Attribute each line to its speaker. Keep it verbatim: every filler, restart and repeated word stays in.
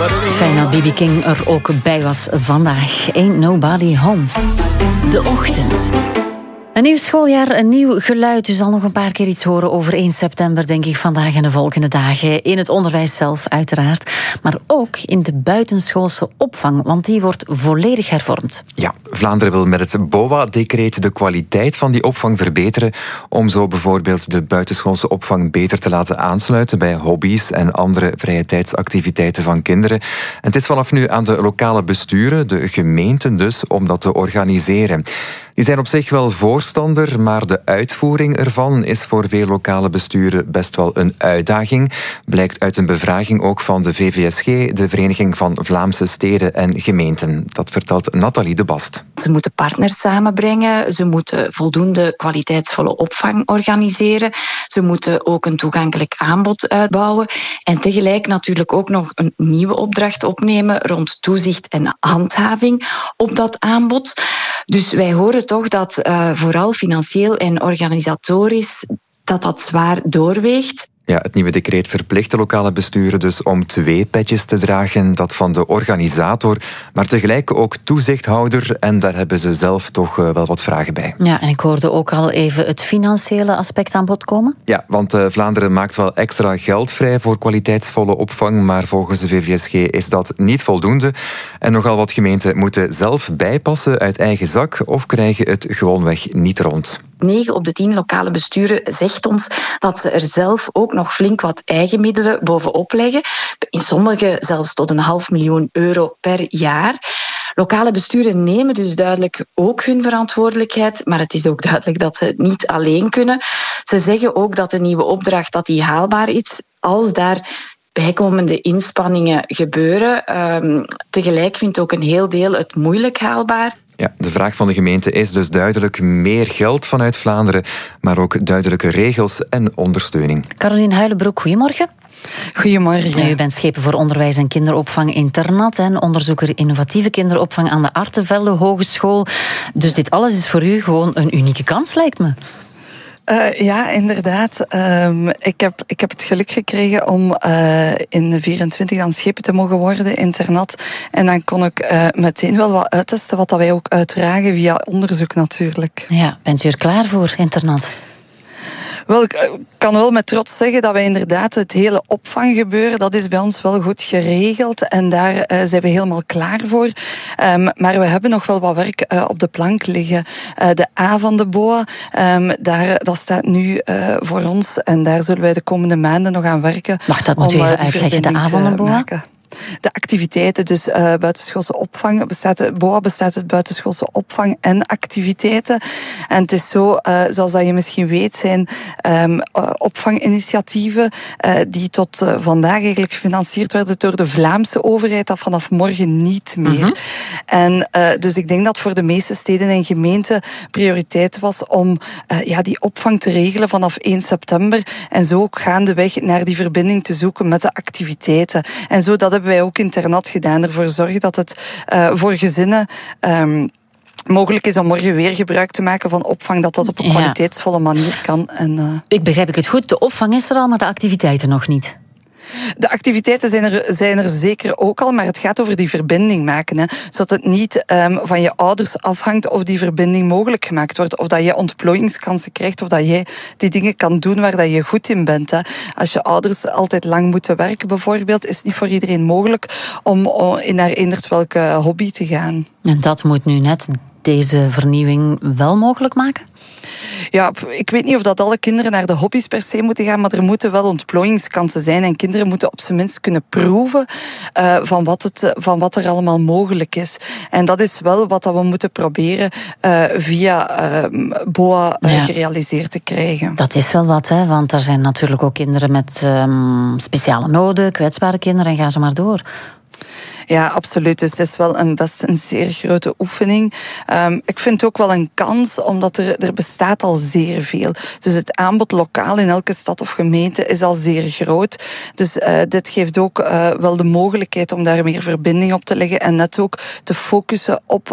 Speaker 1: Fijn dat B B King er ook bij was vandaag. Ain't Nobody Home. De ochtend. Een nieuw schooljaar, een nieuw geluid. U zal nog een paar keer iets horen over één september, denk ik, vandaag en de volgende dagen. In het onderwijs zelf, uiteraard. Maar ook in de buitenschoolse opvang, want die wordt volledig hervormd.
Speaker 2: Ja, Vlaanderen wil met het B O A-decreet de kwaliteit van die opvang verbeteren, om zo bijvoorbeeld de buitenschoolse opvang beter te laten aansluiten bij hobby's en andere vrije tijdsactiviteiten van kinderen. En het is vanaf nu aan de lokale besturen, de gemeenten dus, om dat te organiseren. Die zijn op zich wel voorstander, maar de uitvoering ervan is voor veel lokale besturen best wel een uitdaging. Blijkt uit een bevraging ook van de V V S G, de Vereniging van Vlaamse Steden en Gemeenten. Dat vertelt Nathalie de Bast.
Speaker 3: Ze moeten partners samenbrengen, ze moeten voldoende kwaliteitsvolle opvang organiseren, ze moeten ook een toegankelijk aanbod uitbouwen en tegelijk natuurlijk ook nog een nieuwe opdracht opnemen rond toezicht en handhaving op dat aanbod. Dus wij horen toch dat uh, vooral financieel en organisatorisch dat dat zwaar doorweegt.
Speaker 2: Ja, het nieuwe decreet verplicht de lokale besturen dus om twee petjes te dragen. Dat van de organisator, maar tegelijk ook toezichthouder. En daar hebben ze zelf toch uh, wel wat vragen bij.
Speaker 1: Ja, en ik hoorde ook al even het financiële aspect aan bod komen.
Speaker 2: Ja, want uh, Vlaanderen maakt wel extra geld vrij voor kwaliteitsvolle opvang, maar volgens de V V S G is dat niet voldoende. En nogal wat gemeenten moeten zelf bijpassen uit eigen zak of krijgen het gewoonweg niet rond.
Speaker 3: negen op de tien lokale besturen zegt ons dat ze er zelf ook nog flink wat eigen middelen bovenop leggen. In sommige zelfs tot een half miljoen euro per jaar. Lokale besturen nemen dus duidelijk ook hun verantwoordelijkheid, maar het is ook duidelijk dat ze het niet alleen kunnen. Ze zeggen ook dat de nieuwe opdracht dat die haalbaar is, als daar bijkomende inspanningen gebeuren. Um, tegelijk vindt ook een heel deel het moeilijk haalbaar.
Speaker 2: Ja, de vraag van de gemeente is dus duidelijk meer geld vanuit Vlaanderen, maar ook duidelijke regels en ondersteuning.
Speaker 1: Caroline Huilenbroek, goedemorgen.
Speaker 4: Goedemorgen.
Speaker 1: U bent schepen voor onderwijs en kinderopvang internat en onderzoeker innovatieve kinderopvang aan de Artevelde Hogeschool. Dus dit alles is voor u gewoon een unieke kans, lijkt me.
Speaker 4: Uh, ja, inderdaad. Um, ik, heb, ik heb het geluk gekregen om uh, in de vierentwintig dan schepen te mogen worden, internat. En dan kon ik uh, meteen wel wat uittesten, wat dat wij ook uitdragen via onderzoek natuurlijk.
Speaker 1: Ja, bent u er klaar voor, internat?
Speaker 4: Wel, ik kan wel met trots zeggen dat wij inderdaad het hele opvanggebeuren, dat is bij ons wel goed geregeld en daar uh, zijn we helemaal klaar voor. Um, maar we hebben nog wel wat werk uh, op de plank liggen. Uh, de A van de B O A, um, daar, dat staat nu uh, voor ons en daar zullen wij de komende maanden nog aan werken.
Speaker 1: Mag dat moet u even uitleggen, de A van de B O A?
Speaker 4: Maken. De activiteiten, dus uh, buitenschoolse opvang, bestaat, B O A bestaat uit buitenschoolse opvang en activiteiten. En het is zo, uh, zoals dat je misschien weet, zijn um, uh, opvanginitiatieven uh, die tot uh, vandaag eigenlijk gefinancierd werden door de Vlaamse overheid, dat vanaf morgen niet meer. Mm-hmm. En uh, dus ik denk dat voor de meeste steden en gemeenten prioriteit was om uh, ja, die opvang te regelen vanaf één september en zo ook gaandeweg naar die verbinding te zoeken met de activiteiten. En zo dat hebben wij ook internat gedaan. Ervoor zorgen dat het uh, voor gezinnen um, mogelijk is om morgen weer gebruik te maken van opvang, dat dat op een ja. kwaliteitsvolle manier kan. En, uh...
Speaker 1: Ik begrijp ik het goed, de opvang is er al, maar de activiteiten nog niet.
Speaker 4: De activiteiten zijn er, zijn er zeker ook al, maar het gaat over die verbinding maken. Hè, zodat het niet um, van je ouders afhangt of die verbinding mogelijk gemaakt wordt. Of dat je ontplooiingskansen krijgt, of dat jij die dingen kan doen waar dat je goed in bent. Hè. Als je ouders altijd lang moeten werken bijvoorbeeld, is het niet voor iedereen mogelijk om in naar eenders welke hobby te gaan.
Speaker 1: En dat moet nu net deze vernieuwing wel mogelijk maken?
Speaker 4: Ja, ik weet niet of dat alle kinderen naar de hobby's per se moeten gaan, maar er moeten wel ontplooiingskansen zijn en kinderen moeten op zijn minst kunnen proeven uh, van, wat het, van wat er allemaal mogelijk is. En dat is wel wat dat we moeten proberen uh, via uh, B O A uh, ja. gerealiseerd te krijgen.
Speaker 1: Dat is wel wat, hè? Want er zijn natuurlijk ook kinderen met um, speciale noden, kwetsbare kinderen en ga zo maar door.
Speaker 4: Ja, absoluut. Dus het is wel een best een zeer grote oefening. Um, ik vind het ook wel een kans, omdat er, er bestaat al zeer veel. Dus het aanbod lokaal in elke stad of gemeente is al zeer groot. Dus uh, dit geeft ook uh, wel de mogelijkheid om daar meer verbinding op te leggen en net ook te focussen op